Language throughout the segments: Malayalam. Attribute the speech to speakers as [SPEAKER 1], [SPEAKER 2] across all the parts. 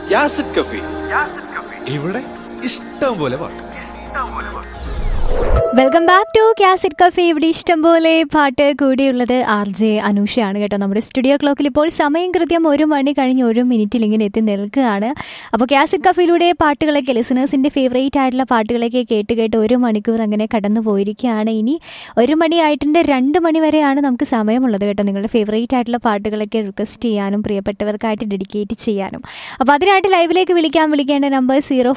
[SPEAKER 1] യാസിഡ് കഫി. ഇവിടെ ഇഷ്ടം പോലെ പാട്ട്.
[SPEAKER 2] Welcome back to cassette cafe. ഇവിടെ ഇഷ്ടംപോലെ പാട്ട് കൂടിയുള്ളത് RJ അനൂഷയാണ് കേട്ടോ. നമ്മുടെ സ്റ്റുഡിയോ ക്ലോക്കിൽ ഇപ്പോൾ സമയം കൃത്യം 1 മണി കഴിഞ്ഞ് 1 മിനിറ്റിൽ ഇങ്ങനെ എത്തി നിൽക്കുകയാണ്. അപ്പോൾ കാസറ്റ് കഫയിലൂടെ പാട്ടുകളൊക്കെ ലിസണേഴ്സിൻ്റെ ഫേവറേറ്റ് ആയിട്ടുള്ള പാട്ടുകളൊക്കെ കേട്ട് 1 മണിക്കൂർ അങ്ങനെ കടന്നു പോയിരിക്കുകയാണ്. ഇനി 1 മണിയായിട്ടുണ്ട്, 2 മണി വരെയാണ് നമുക്ക് സമയമുള്ളത് കേട്ടോ. നിങ്ങളുടെ ഫേവറേറ്റ് ആയിട്ടുള്ള പാട്ടുകളൊക്കെ റിക്വസ്റ്റ് ചെയ്യാനും പ്രിയപ്പെട്ടവർക്കായിട്ട് ഡെഡിക്കേറ്റ് ചെയ്യാനും. അപ്പോൾ അതിനായിട്ട് ലൈവിലേക്ക് വിളിക്കേണ്ട നമ്പർ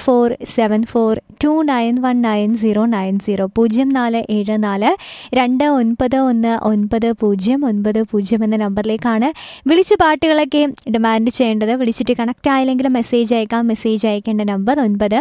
[SPEAKER 2] 0474291909 0474291990 എന്ന നമ്പറിലേക്കാണ് വിളിച്ച് പാട്ടുകളൊക്കെ ഡിമാൻഡ് ചെയ്യേണ്ടത്. വിളിച്ചിട്ട് കണക്റ്റ് ആയില്ലെങ്കിലും മെസ്സേജ് അയക്കാം. മെസ്സേജ് അയക്കേണ്ട നമ്പർ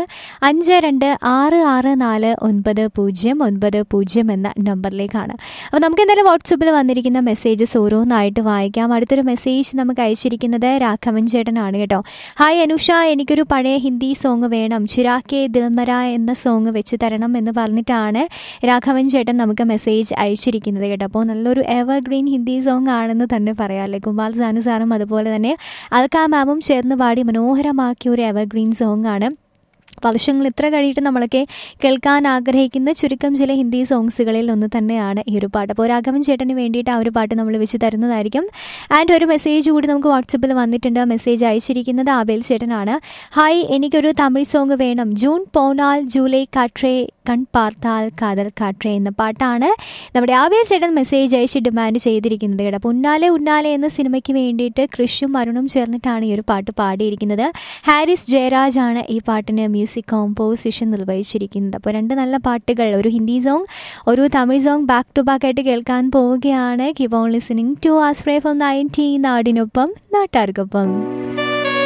[SPEAKER 2] 9526649090 എന്ന നമ്പറിലേക്കാണ്. അപ്പോൾ നമുക്ക് എന്തായാലും വാട്സപ്പിൽ വന്നിരിക്കുന്ന മെസ്സേജസ് ഓരോന്നായിട്ട് വായിക്കാം. അടുത്തൊരു മെസ്സേജ് നമുക്ക് അയച്ചിരിക്കുന്നത് രാഘവൻ ചേട്ടനാണ് കേട്ടോ. ഹായ് അനുഷ, എനിക്കൊരു പഴയ ഹിന്ദി സോങ് വേണം, ചിരാക്കെ ദിൽമര എന്ന സോങ് വെച്ച് തരണം എന്ന് പറഞ്ഞിട്ടാണ് രാഘവൻ ചേട്ടൻ നമുക്ക് മെസ്സേജ് അയച്ചിരിക്കുന്നത് കേട്ടോ. അപ്പോൾ നല്ലൊരു എവർഗ്രീൻ ഹിന്ദി സോങ് ആണെന്ന് തന്നെ പറയാം അല്ലേ. കുമാൽ സാനു സാറും അതുപോലെ തന്നെ അൽക്കാ മാമും ചേർന്ന് പാടി മനോഹരമാക്കിയ ഒരു എവർഗ്രീൻ സോങ് ആണ്. വർഷങ്ങൾ ഇത്ര കഴിഞ്ഞിട്ട് നമ്മളൊക്കെ കേൾക്കാൻ ആഗ്രഹിക്കുന്ന ചുരുക്കം ചില ഹിന്ദി സോങ്സുകളിൽ ഒന്ന് തന്നെയാണ് ഈ ഒരു പാട്ട്. അപ്പോൾ രാഘവൻ ചേട്ടന് വേണ്ടിയിട്ട് ആ ഒരു പാട്ട് നമ്മൾ വെച്ച് തരുന്നതായിരിക്കും. ആൻഡ് ഒരു മെസ്സേജ് കൂടി നമുക്ക് വാട്സപ്പിൽ വന്നിട്ടുണ്ട്. മെസ്സേജ് അയച്ചിരിക്കുന്നത് ആബേൽ ചേട്ടനാണ്. ഹായ്, എനിക്കൊരു തമിഴ് സോങ് വേണം, ജൂൺ പോനാൽ ജൂലൈ കാട്രേ കൺ പാർത്താൽ കാതൽ കാട്രേ എന്ന പാട്ടാണ് നമ്മുടെ ആബേൽ ചേട്ടൻ മെസ്സേജ് അയച്ച് ഡിമാൻഡ് ചെയ്തിരിക്കുന്നത് കേട്ടോ. അപ്പോൾ ഉന്നാലെ ഉന്നാലെ എന്ന സിനിമയ്ക്ക് വേണ്ടിയിട്ട് കൃഷും അരുണും ചേർന്നിട്ടാണ് ഈ ഒരു പാട്ട് പാടിയിരിക്കുന്നത്. ഹാരിസ് ജയരാജ് ആണ് ഈ പാട്ടിന് മ്യൂസിക് കോമ്പോസിഷൻ നിർവഹിച്ചിരിക്കുന്നത്. അപ്പോൾ 2 നല്ല പാട്ടുകൾ, ഒരു ഹിന്ദി സോങ്, ഒരു Tamil song back to back ആയിട്ട് കേൾക്കാൻ പോവുകയാണ്. Keep on listening to ആസ്പ്രേ from 90 നാടിനൊപ്പം നാട്ടാർക്കൊപ്പം.